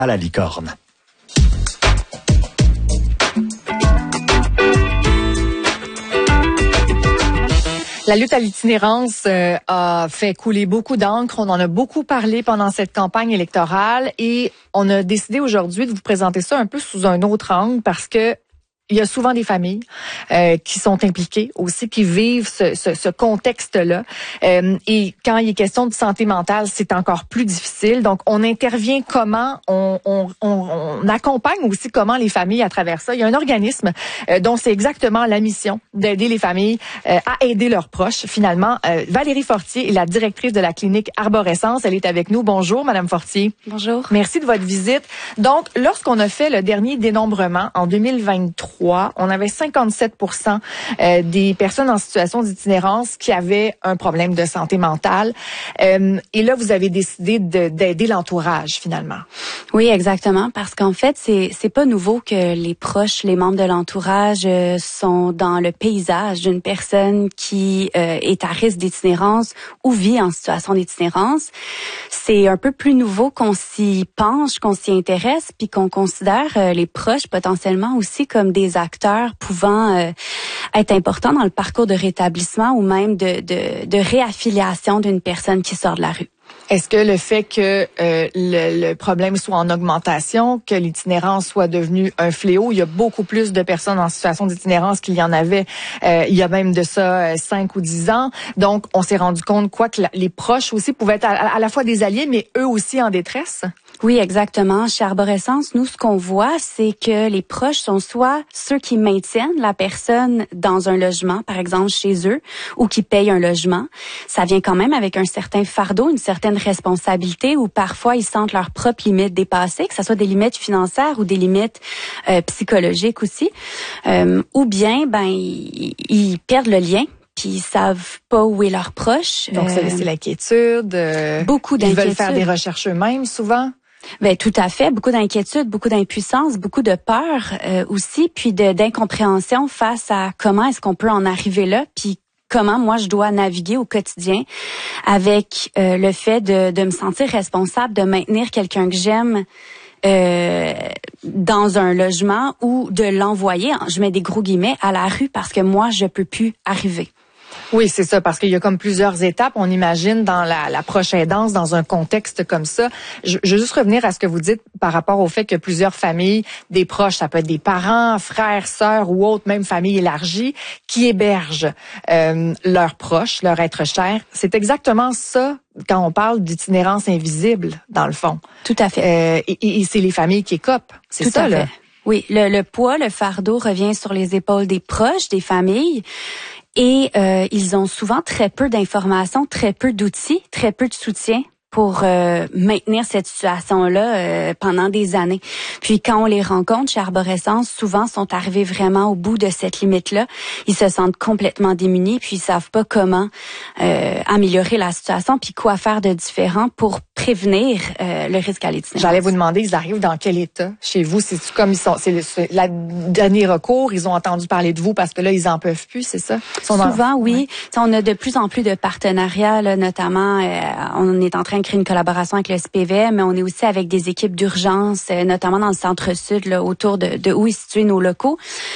à la licorne. La lutte à l'itinérance a fait couler beaucoup d'encre. On en a beaucoup parlé pendant cette campagne électorale et on a décidé aujourd'hui de vous présenter ça un peu sous un autre angle parce que il y a souvent des familles qui sont impliquées aussi, qui vivent ce contexte-là. Et quand il est question de santé mentale, c'est encore plus difficile. Donc, on intervient comment, on accompagne aussi comment les familles à travers ça. Il y a un organisme dont c'est exactement la mission d'aider les familles à aider leurs proches. Finalement, Valérie Fortier est la directrice de la clinique Arborescence. Elle est avec nous. Bonjour, Madame Fortier. Bonjour. Merci de votre visite. Donc, lorsqu'on a fait le dernier dénombrement en 2023, on avait 57% des personnes en situation d'itinérance qui avaient un problème de santé mentale. Et là, vous avez décidé d'aider l'entourage, finalement. Oui, exactement, parce qu'en fait, c'est pas nouveau que les proches, les membres de l'entourage sont dans le paysage d'une personne qui est à risque d'itinérance ou vit en situation d'itinérance. C'est un peu plus nouveau qu'on s'y penche, qu'on s'y intéresse, puis qu'on considère les proches potentiellement aussi comme des acteurs pouvant être importants dans le parcours de rétablissement ou même de réaffiliation d'une personne qui sort de la rue. Est-ce que le fait que le problème soit en augmentation, que l'itinérance soit devenue un fléau, il y a beaucoup plus de personnes en situation d'itinérance qu'il y en avait il y a même de ça 5 ou 10 ans. Donc, on s'est rendu compte que les proches aussi pouvaient être à la fois des alliés, mais eux aussi en détresse? Oui, exactement. Chez Arborescence, nous, ce qu'on voit, c'est que les proches sont soit ceux qui maintiennent la personne dans un logement, par exemple chez eux, ou qui payent un logement. Ça vient quand même avec un certain fardeau, une certaine responsabilité, où parfois ils sentent leurs propres limites dépassées, que ce soit des limites financières ou des limites psychologiques aussi. Ou bien, ils perdent le lien. Puis ils savent pas où est leur proche. Donc c'est l'inquiétude. Beaucoup d'inquiétude. Ils veulent faire des recherches eux-mêmes souvent. Ben tout à fait, beaucoup d'inquiétude, beaucoup d'impuissance, beaucoup de peur aussi, puis d'incompréhension face à comment est-ce qu'on peut en arriver là, puis comment moi je dois naviguer au quotidien avec le fait de me sentir responsable de maintenir quelqu'un que j'aime dans un logement ou de l'envoyer, je mets des gros guillemets, à la rue parce que moi je peux plus arriver. Oui, c'est ça, parce qu'il y a comme plusieurs étapes. On imagine dans la proche aidance, dans un contexte comme ça. Je veux juste revenir à ce que vous dites par rapport au fait que plusieurs familles, des proches, ça peut être des parents, frères, sœurs ou autres, même familles élargies, qui hébergent leurs proches, leurs êtres chers. C'est exactement ça quand on parle d'itinérance invisible, dans le fond. Tout à fait. Et c'est les familles qui écopent. C'est ça, là. Oui, le poids, le fardeau revient sur les épaules des proches, des familles. Et ils ont souvent très peu d'informations, très peu d'outils, très peu de soutien pour maintenir cette situation-là pendant des années. Puis quand on les rencontre chez Arborescence, souvent sont arrivés vraiment au bout de cette limite-là. Ils se sentent complètement démunis, puis ils savent pas comment améliorer la situation, puis quoi faire de différent pour prévenir le risque à l'itinérance. J'allais vous demander, ils arrivent dans quel état chez vous? C'est comme ils sont, c'est la dernier recours. Ils ont entendu parler de vous parce que là ils en peuvent plus, c'est ça? Souvent, oui. On a de plus en plus de partenariats, là, notamment. On est en train de créer une collaboration avec le SPVM, mais on est aussi avec des équipes d'urgence, notamment dans le centre-sud, là, autour de où est situés nos locaux,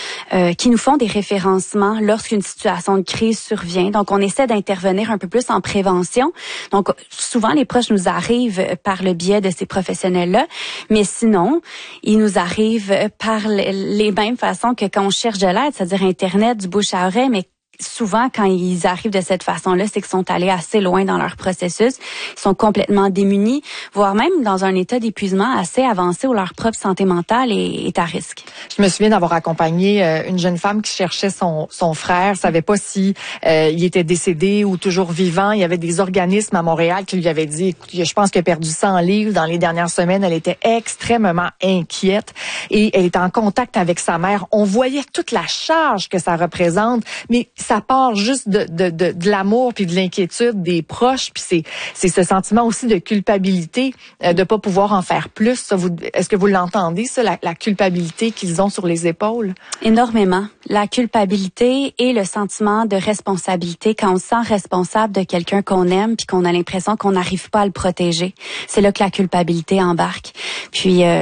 qui nous font des référencements lorsqu'une situation de crise survient. Donc, on essaie d'intervenir un peu plus en prévention. Donc, souvent, les proches nous arrivent par le biais de ces professionnels-là, mais sinon, ils nous arrivent par les mêmes façons que quand on cherche de l'aide, c'est-à-dire Internet, du bouche à oreille, mais souvent, quand ils arrivent de cette façon-là, c'est qu'ils sont allés assez loin dans leur processus. Ils sont complètement démunis, voire même dans un état d'épuisement assez avancé où leur propre santé mentale est à risque. Je me souviens d'avoir accompagné une jeune femme qui cherchait son frère, savait pas si il était décédé ou toujours vivant. Il y avait des organismes à Montréal qui lui avaient dit, écoute, je pense qu'il a perdu 100 livres dans les dernières semaines. Elle était extrêmement inquiète et elle était en contact avec sa mère. On voyait toute la charge que ça représente, mais ça part juste de l'amour puis de l'inquiétude des proches, puis c'est ce sentiment aussi de culpabilité de pas pouvoir en faire plus. Ça, est-ce que vous l'entendez, ça, la culpabilité qu'ils ont sur les épaules? Énormément. La culpabilité et le sentiment de responsabilité quand on se sent responsable de quelqu'un qu'on aime puis qu'on a l'impression qu'on n'arrive pas à le protéger. C'est là que la culpabilité embarque. Puis